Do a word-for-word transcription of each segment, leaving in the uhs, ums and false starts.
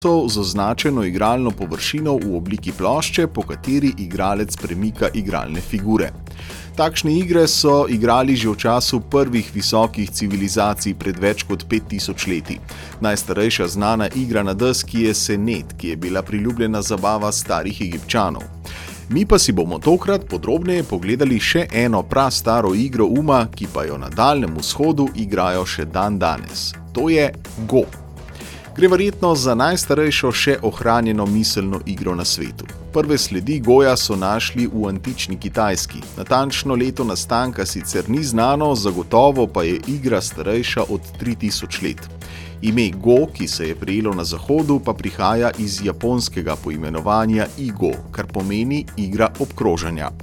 z označeno igralno površino v obliki plošče, po kateri igralec premika igralne figure. Takšne igre so igrali že v času prvih visokih civilizacij pred več kot pet tisoč leti. Najstarejša znana igra na deski je senet, ki je bila priljubljena zabava starih Egipčanov. Mi pa si bomo tokrat podrobneje pogledali še eno prastaro igro uma, ki pa jo na Daljnem vzhodu igrajo še dan danes. To je Go. Gre verjetno za najstarejšo še ohranjeno miselno igro na svetu. Prve sledi Goja so našli v antični Kitajski. Natančno leto nastanka sicer ni znano, zagotovo pa je igra starejša od tri tisoč let. Ime Go, ki se je prijelo na zahodu, pa prihaja iz japonskega poimenovanja Igo, kar pomeni igra obkrožanja.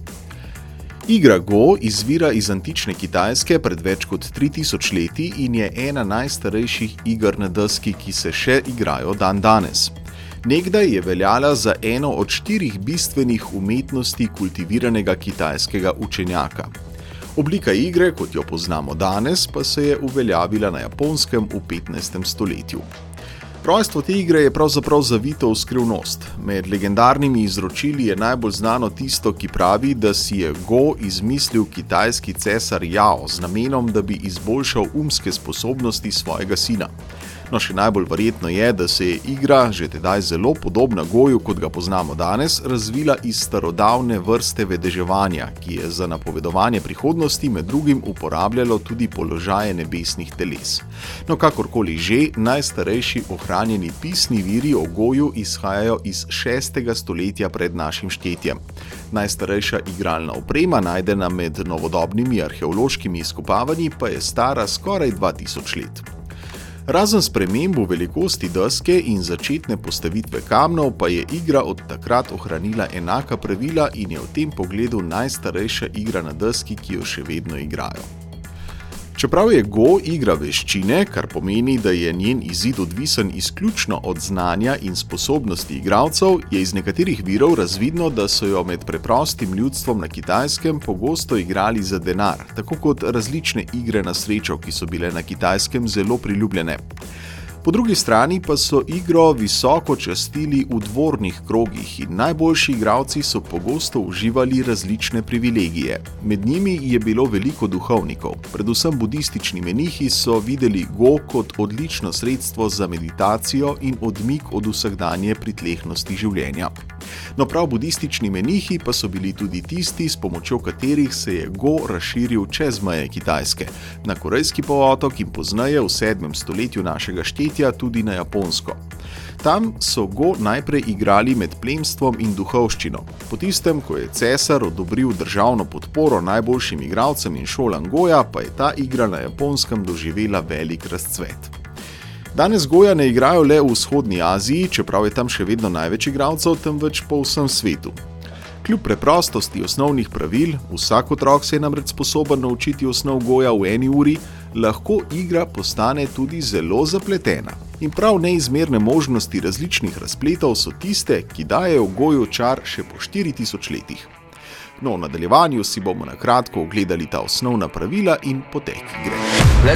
Igra Go izvira iz antične Kitajske pred več kot tri tisoč leti in je ena najstarejših iger na deski, ki se še igrajo dan danes. Nekdaj je veljala za eno od štirih bistvenih umetnosti kultiviranega kitajskega učenjaka. Oblika igre, kot jo poznamo danes, pa se je uveljavila na Japonskem v petnajstem stoletju. Rojstvo te igre je pravzaprav zavito v skrivnost. Med legendarnimi izročili je najbolj znano tisto, ki pravi, da si je Go izmislil kitajski cesar Jao z namenom, da bi izboljšal umske sposobnosti svojega sina. No, še najbolj verjetno je, da se je igra, že tedaj zelo podobna Goju, kot ga poznamo danes, razvila iz starodavne vrste vedeževanja, ki je za napovedovanje prihodnosti med drugim uporabljalo tudi položaje nebesnih teles. No, kakorkoli že, najstarejši ohranjeni pisni viri o Goju izhajajo iz šestega stoletja pred našim štetjem. Najstarejša igralna oprema, najdena med novodobnimi arheološkimi izkopavanji, pa je stara skoraj dva tisoč let. Razen sprememb v velikosti deske in začetne postavitve kamnov pa je igra od takrat ohranila enaka pravila in je v tem pogledu najstarejša igra na deski, ki jo še vedno igrajo. Čeprav je Go igra veščine, kar pomeni, da je njen izid odvisen izključno od znanja in sposobnosti igralcev, je iz nekaterih virov razvidno, da so jo med preprostim ljudstvom na Kitajskem pogosto igrali za denar, tako kot različne igre na srečo, ki so bile na Kitajskem zelo priljubljene. Po drugi strani pa so igro visoko častili v dvornih krogih in najboljši igralci so pogosto uživali različne privilegije. Med njimi je bilo veliko duhovnikov. Predvsem budistični menihi so videli Go kot odlično sredstvo za meditacijo in odmik od vsakdanje pritlehnosti življenja. No, prav budistični menihi pa so bili tudi tisti, s pomočjo katerih se je Go razširil čez meje Kitajske, na Korejski polotok in pozneje v sedmem stoletju našega štetja tudi na Japonsko. Tam so Go najprej igrali med plemstvom in duhovščino. Po tistem, ko je cesar odobril državno podporo najboljšim igralcem in šolam Goja, pa je ta igra na Japonskem doživela velik razcvet. Danes Goja ne igrajo le v vzhodni Aziji, čeprav je tam še vedno največ igralcev, temveč po vsem svetu. Kljub preprostosti osnovnih pravil, vsak otrok se je namreč sposoben naučiti osnov Goja v eni uri, lahko igra postane tudi zelo zapletena. In prav neizmerne možnosti različnih razpletov so tiste, ki dajejo Goju čar še po štiri tisoč letih. No, v nadaljevanju si bomo na kratko ogledali ta osnovna pravila in potek igre.